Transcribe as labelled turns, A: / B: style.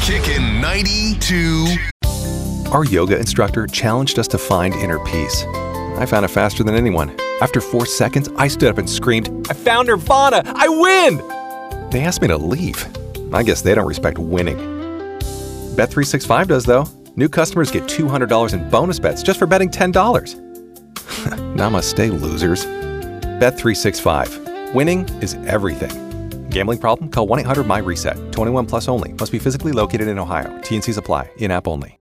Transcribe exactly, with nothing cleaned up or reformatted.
A: Kickin' ninety-two.
B: Our yoga instructor challenged us to find inner peace. I found it faster than anyone. After four seconds, I stood up and screamed, "I found Nirvana! I win!" They asked me to leave. I guess they don't respect winning. Bet three sixty-five does, though. New customers get two hundred dollars in bonus bets just for betting ten dollars. Namaste, losers. Bet three sixty-five. Winning is everything. Gambling problem? Call one eight hundred M Y RESET. twenty-one plus only. Must be physically located in Ohio. T and Cs apply. In-app only.